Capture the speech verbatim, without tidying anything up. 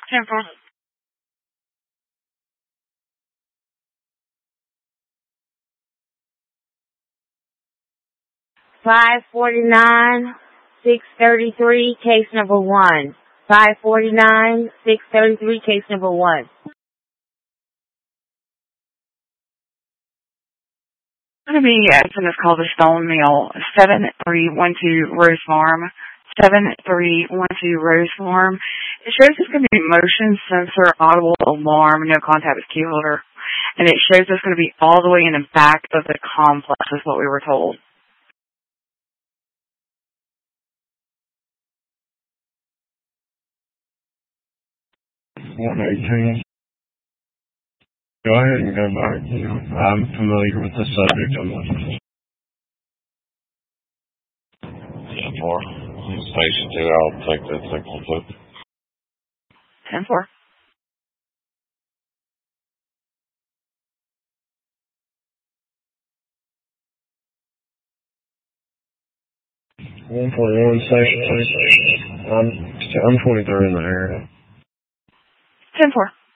ten four. five forty-nine, six thirty-three, case number one. five forty-nine, six thirty-three, case number one. I'm going to be at something that's called the Stone Mill, seven three one two Rose Farm. seven three one two Rose Farm. It shows it's going to be motion sensor, audible alarm, no contact with key holder. And it shows it's going to be all the way in the back of the complex is what we were told. one eighteen. Go ahead and go back. I'm familiar with the subject. I'm looking. ten four. Station two, I'll take that signal too. ten four. one forty-one, station two. I'm, I'm twenty-three in the area. ten four.